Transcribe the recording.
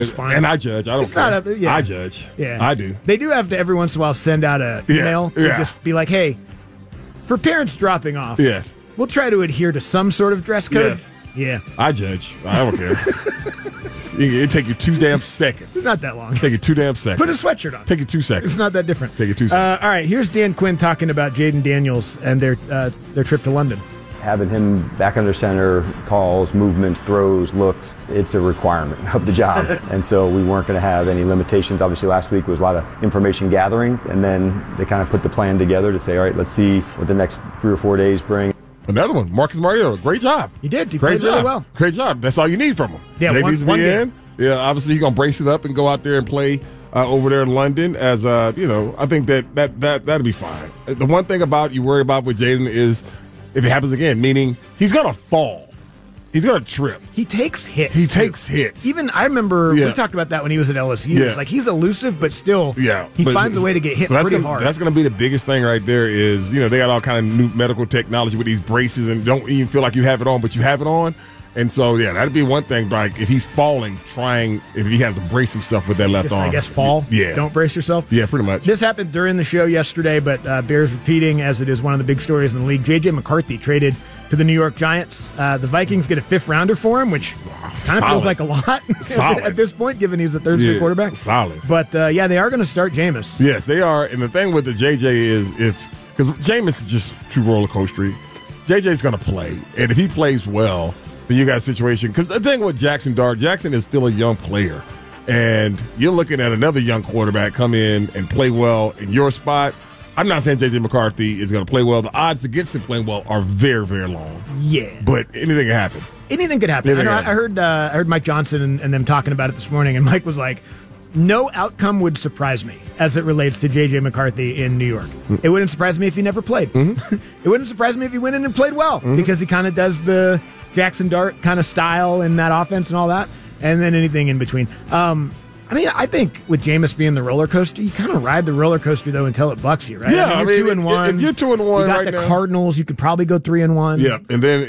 It's fine. And I judge. I don't It's care. not a- yeah. I judge. Yeah. I do. They do have to every once in a while send out an email to just be like, hey, for parents dropping off, Yes. we'll try to adhere to some sort of dress code. Yes. Yeah. I judge. I don't care. It'd take you 2 damn seconds. It's not that long. Take you 2 damn seconds. Put a sweatshirt on. Take you 2 seconds. It's not that different. Take you 2 seconds. All right, here's Dan Quinn talking about Jaden Daniels and their trip to London. Having him back under center, calls, movements, throws, looks, it's a requirement of the job. And so we weren't going to have any limitations. Obviously, last week was a lot of information gathering, and then they kind of put the plan together to say, all right, let's see what the next 3 or 4 days bring. Another one, Marcus Mariota. Great job. He did. He Great played job. really well. Great job. That's all you need from him. Yeah, They one- needs to one be game. in. Yeah, obviously he's gonna brace it up and go out there and play over there in London. As I think that'll be fine. The one thing about you worry about with Jaden is if it happens again, meaning he's gonna fall, he's gonna trip. He takes hits. He takes hits. Even I remember we talked about that when he was at LSU. Yeah. It's like he's elusive, but still, he but finds a way to get hit so pretty hard. That's going to be the biggest thing right there is, they got all kind of new medical technology with these braces and don't even feel like you have it on, but you have it on. And so, that'd be one thing. Like if he's falling, if he has to brace himself with that left arm. I guess fall. Yeah. Don't brace yourself. Yeah, pretty much. This happened during the show yesterday, but bears repeating as it is one of the big stories in the league. J.J. McCarthy traded to the New York Giants. The Vikings get a 5th rounder for him, which kind of feels like a lot at this point, given he's a third-string quarterback. Solid. But, they are going to start Jameis. Yes, they are. And the thing with the J.J. is because Jameis is just true roller coaster. J.J.'s going to play. And if he plays well, then you got a situation. Because the thing with Jackson Dart, Jackson is still a young player. And you're looking at another young quarterback come in and play well in your spot. I'm not saying J.J. McCarthy is going to play well. The odds against him playing well are very, very long. Yeah. But anything can happen. Anything could happen. I heard Mike Johnson and them talking about it this morning, and Mike was like, no outcome would surprise me as it relates to J.J. McCarthy in New York. It wouldn't surprise me if he never played. It wouldn't surprise me if he went in and played well because he kind of does the Jackson Dart kind of style in that offense and all that, and then anything in between. I think with Jameis being the roller coaster, you kind of ride the roller coaster though until it bucks you, right? Yeah, you're 2-1. If you're 2-1, you got right the now. Cardinals. You could probably go 3-1. Yeah, and then